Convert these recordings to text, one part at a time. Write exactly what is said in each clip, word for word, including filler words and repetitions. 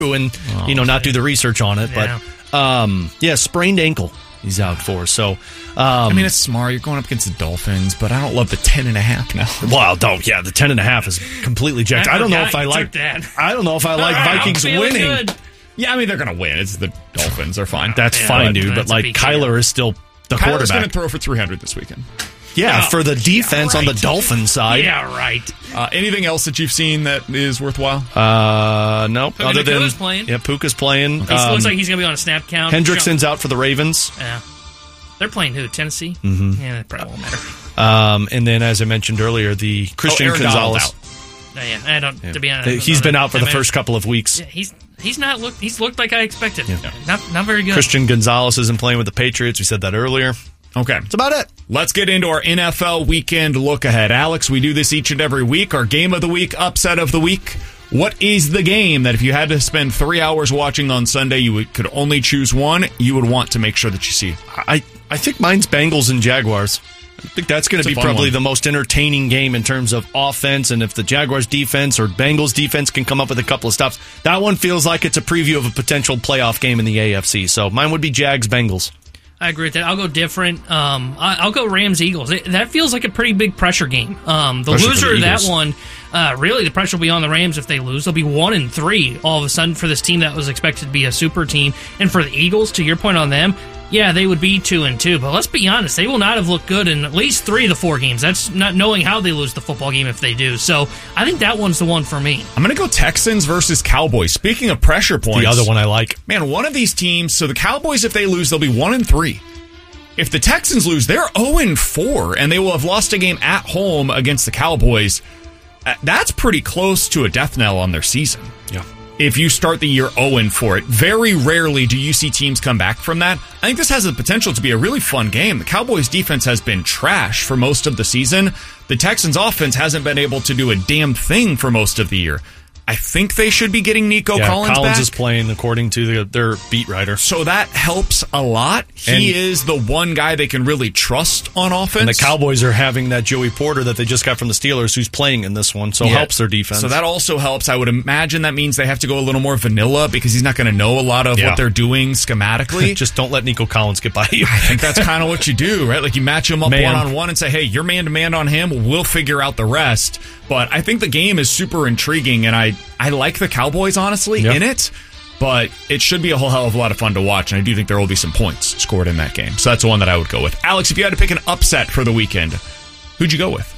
and oh, you know not do the research on it. Yeah. But um, yeah, sprained ankle he's out for. So um, I mean, it's smart. You're going up against the Dolphins, but I don't love the ten and a half now. Well, don't. Yeah, the ten and a half is completely jacked. I, I don't know if I like that. I don't know if I like Vikings winning. Good. Yeah, I mean they're going to win. It's the Dolphins. They're fine. That's yeah, fine, dude. But like Kyler is still the Kyler's quarterback. Kyler's going to throw for three hundred this weekend. Yeah, oh, for the defense yeah, right. on the Dolphins side. Yeah, right. Uh, anything else that you've seen that is worthwhile? Uh, nope. Puka Other than playing. Yeah, Puka's playing. He um, looks like he's going to be on a snap count. Hendrickson's out for the Ravens. Yeah. They're playing who? Tennessee? Mm-hmm. Yeah, that probably won't matter. Um, and then, as I mentioned earlier, the Christian oh, Gonzalez. Out. Oh, yeah, I don't. Yeah. To be honest, the, he's been out for the first couple of weeks. Yeah, he's he's not looked. He's looked like I expected. Yeah. Not not very good. Christian Gonzalez isn't playing with the Patriots. We said that earlier. Okay. That's about it. Let's get into our N F L weekend look ahead. Alex, we do this each and every week. Our game of the week, upset of the week. What is the game that if you had to spend three hours watching on Sunday, you would, could only choose one, you would want to make sure that you see? I, I think mine's Bengals and Jaguars. I think that's going to be probably one. The most entertaining game in terms of offense, and if the Jaguars defense or Bengals defense can come up with a couple of stops, that one feels like it's a preview of a potential playoff game in the A F C. So mine would be Jags Bengals. I agree with that. I'll go different. Um, I'll go Rams Eagles. That feels like a pretty big pressure game. Um, the pressure loser of that one, uh, really, the pressure will be on the Rams if they lose. They'll be one and three all of a sudden for this team that was expected to be a super team. And for the Eagles, to your point on them, yeah, they would be two and two. But let's be honest, they will not have looked good in at least three of the four games. That's not knowing how they lose the football game if they do. So I think that one's the one for me. I'm going to go Texans versus Cowboys. Speaking of pressure points, the other one I like. Man, one of these teams. So the Cowboys, if they lose, they'll be one and three. If the Texans lose, they're zero and four, and they will have lost a game at home against the Cowboys. That's pretty close to a death knell on their season. Yeah. If you start the year zero and four, it very rarely do you see teams come back from that. I think this has the potential to be a really fun game. The Cowboys' defense has been trash for most of the season. The Texans' offense hasn't been able to do a damn thing for most of the year. I think they should be getting Nico yeah, Collins, Collins back. is playing according to the, their beat writer. So that helps a lot. He and, is the one guy they can really trust on offense. And the Cowboys are having that Joey Porter that they just got from the Steelers who's playing in this one, so yeah. helps their defense. So that also helps. I would imagine that means they have to go a little more vanilla because he's not going to know a lot of yeah. what they're doing schematically. Just don't let Nico Collins get by you. I think that's kind of what you do, right? Like you match him up man. one-on-one and say, hey, you're man-to-man on him. We'll figure out the rest. But I think the game is super intriguing, and I, I like the Cowboys, honestly, yep. in it. But it should be a whole hell of a lot of fun to watch, and I do think there will be some points scored in that game. So that's the one that I would go with. Alex, if you had to pick an upset for the weekend, who'd you go with?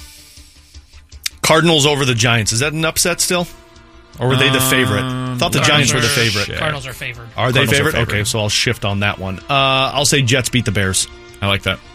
Cardinals over the Giants. Is that an upset still? Or were they the favorite? I thought the Cardinals Giants are, were the favorite. Shit. Cardinals are favored. Are they Cardinals favorite? Are favorite? Okay, so I'll shift on that one. Uh, I'll say Jets beat the Bears. I like that.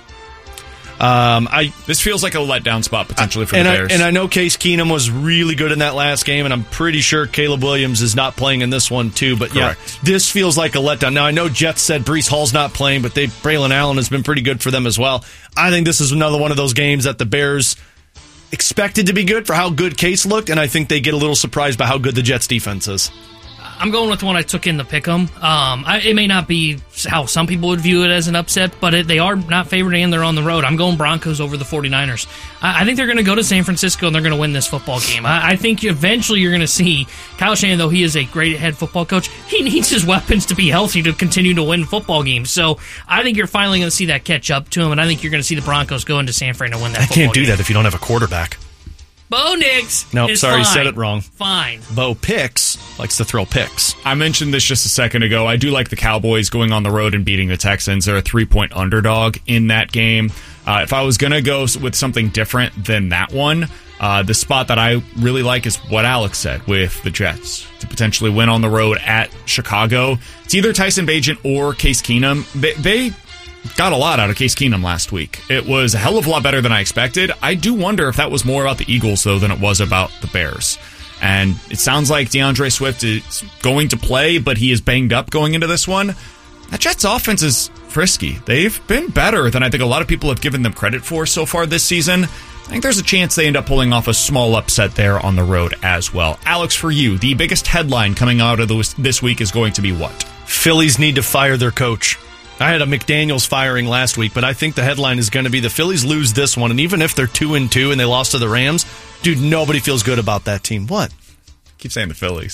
Um, I This feels like a letdown spot potentially for and the I, Bears. And I know Case Keenum was really good in that last game, and I'm pretty sure Caleb Williams is not playing in this one too. But Correct. yeah, this feels like a letdown. Now I know Jets said Breece Hall's not playing, but they Braylon Allen has been pretty good for them as well. I think this is another one of those games that the Bears expected to be good for how good Case looked, and I think they get a little surprised by how good the Jets defense is. I'm going with the one I took in the pick'em. Um, I, it may not be how some people would view it as an upset, but it, they are not favored and they're on the road. I'm going Broncos over the 49ers. I, I think they're going to go to San Francisco and they're going to win this football game. I, I think eventually you're going to see Kyle Shanahan, though he is a great head football coach, he needs his weapons to be healthy to continue to win football games. So I think you're finally going to see that catch up to him, and I think you're going to see the Broncos go into San Fran to win that I football game. can't do that if you don't have a quarterback. Bo Nix Nope, is sorry, fine. said it wrong. Fine. Bo Picks likes to throw picks. I mentioned this just a second ago. I do like the Cowboys going on the road and beating the Texans. They're a three-point underdog in that game. Uh, if I was going to go with something different than that one, uh, the spot that I really like is what Alex said with the Jets to potentially win on the road at Chicago. It's either Tyson Bagent or Case Keenum. They... they got a lot out of Case Keenum last week. It was a hell of a lot better than I expected. I do wonder if that was more about the Eagles, though, than it was about the Bears. And it sounds like DeAndre Swift is going to play, but he is banged up going into this one. That Jets offense is frisky. They've been better than I think a lot of people have given them credit for so far this season. I think there's a chance they end up pulling off a small upset there on the road as well. Alex, for you, the biggest headline coming out of this week is going to be what? Phillies need to fire their coach. I had a McDaniels firing last week, but I think the headline is going to be the Phillies lose this one, and even if they're two and two and they lost to the Rams, dude, nobody feels good about that team. What? Keep saying the Phillies.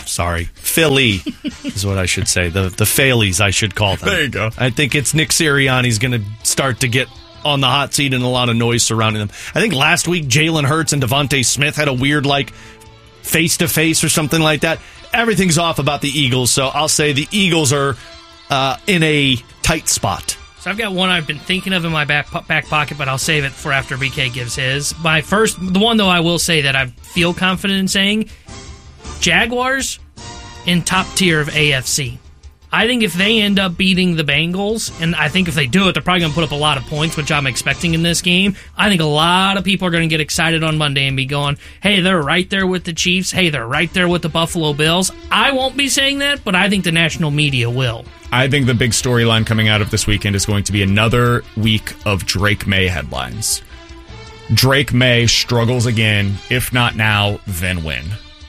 sorry, Philly is what I should say. The the Phillies, I should call them. There you go. I think it's Nick Sirianni's going to start to get on the hot seat and a lot of noise surrounding them. I think last week Jalen Hurts and Devontae Smith had a weird like face-to-face or something like that. Everything's off about the Eagles, so I'll say the Eagles are uh, in a tight spot. So I've got one I've been thinking of in my back back pocket, but I'll save it for after B K gives his. My first, the one though I will say that I feel confident in saying, Jaguars in top tier of A F C. I think if they end up beating the Bengals, and I think if they do it, they're probably going to put up a lot of points, which I'm expecting in this game. I think a lot of people are going to get excited on Monday and be going, hey, they're right there with the Chiefs. Hey, they're right there with the Buffalo Bills. I won't be saying that, but I think the national media will. I think the big storyline coming out of this weekend is going to be another week of Drake May headlines. Drake May struggles again. If not now, then when?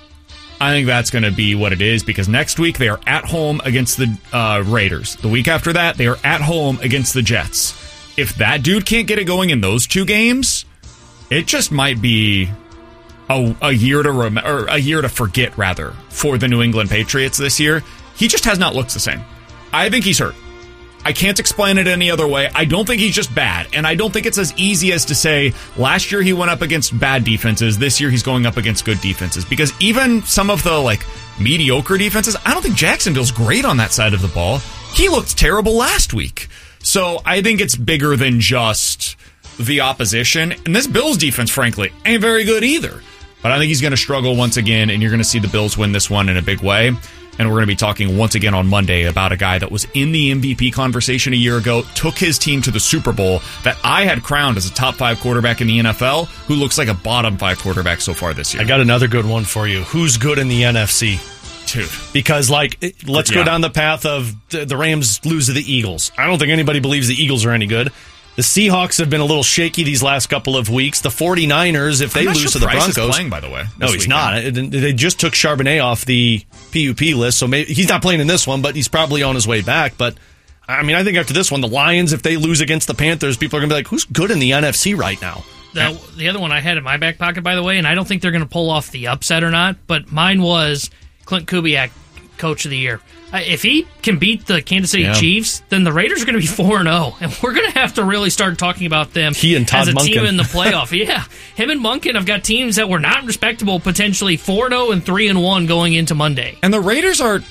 I think that's going to be what it is, because next week they are at home against the uh, Raiders. The week after that, they are at home against the Jets. If that dude can't get it going in those two games, it just might be a, a year to rem- or a year to forget, rather, for the New England Patriots this year. He just has not looked the same. I think he's hurt. I can't explain it any other way. I don't think he's just bad, and I don't think it's as easy as to say last year he went up against bad defenses, this year he's going up against good defenses, because even some of the like mediocre defenses, I don't think Jacksonville's great on that side of the ball. He looked terrible last week. So I think it's bigger than just the opposition, and this Bills defense, frankly, ain't very good either. But I think he's going to struggle once again, and you're going to see the Bills win this one in a big way. And we're going to be talking once again on Monday about a guy that was in the M V P conversation a year ago, took his team to the Super Bowl, that I had crowned as a top five quarterback in the N F L, who looks like a bottom five quarterback so far this year. I got another good one for you. Who's good in the N F C? Dude. Because, like, let's yeah. go down the path of the Rams lose to the Eagles. I don't think anybody believes the Eagles are any good. The Seahawks have been a little shaky these last couple of weeks. The 49ers, if they lose sure to the Price Broncos... is playing, by the way. No, he's weekend. not. They just took Charbonnet off the P U P list, so maybe he's not playing in this one, but he's probably on his way back. But, I mean, I think after this one, the Lions, if they lose against the Panthers, people are going to be like, who's good in the N F C right now? The, the other one I had in my back pocket, by the way, and I don't think they're going to pull off the upset or not, but mine was Clint Kubiak, Coach of the Year. If he can beat the Kansas City yeah. Chiefs, then the Raiders are going to be four and oh, and we're going to have to really start talking about them he and Todd as a Monken. team in the playoff. Yeah, him and Monken have got teams that were not respectable, potentially four and oh and three and one going into Monday. And the Raiders are,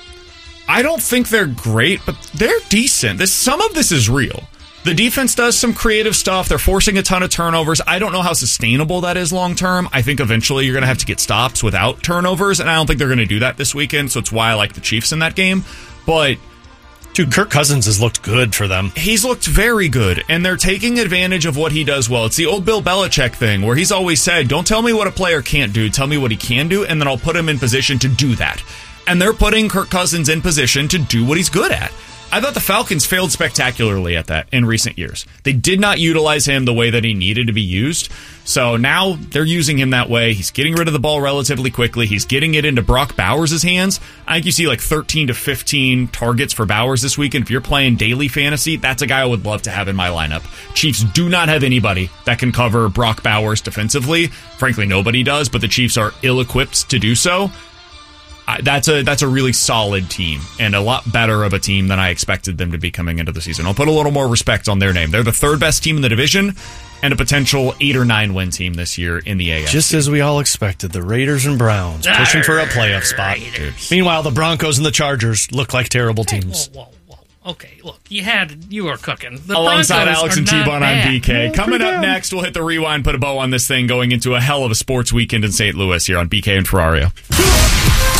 I don't think they're great, but they're decent. This Some of this is real. The defense does some creative stuff. They're forcing a ton of turnovers. I don't know how sustainable that is long term. I think eventually you're going to have to get stops without turnovers, and I don't think they're going to do that this weekend, so it's why I like the Chiefs in that game. But, dude, Kirk Cousins has looked good for them. He's looked very good, and they're taking advantage of what he does well. It's the old Bill Belichick thing, where he's always said, don't tell me what a player can't do, tell me what he can do, and then I'll put him in position to do that. And they're putting Kirk Cousins in position to do what he's good at. I thought the Falcons failed spectacularly at that in recent years. They did not utilize him the way that he needed to be used. So now they're using him that way. He's getting rid of the ball relatively quickly. He's getting it into Brock Bowers' hands. I think you see like thirteen to fifteen targets for Bowers this week. And if you're playing daily fantasy, that's a guy I would love to have in my lineup. Chiefs do not have anybody that can cover Brock Bowers defensively. Frankly, nobody does, but the Chiefs are ill-equipped to do so. I, that's a that's a really solid team, and a lot better of a team than I expected them to be coming into the season. I'll put a little more respect on their name. They're the third best team in the division, and a potential eight or nine win team this year in the A F C. Just as we all expected, the Raiders and Browns pushing for a playoff spot. Meanwhile, the Broncos and the Chargers look like terrible teams. Whoa, whoa, whoa. Okay, look, you had you were cooking. The Alongside Broncos Alex and T-Bone, I'm B K. No, Coming up next, we'll hit the rewind, put a bow on this thing, going into a hell of a sports weekend in Saint Louis here on B K and Ferrario.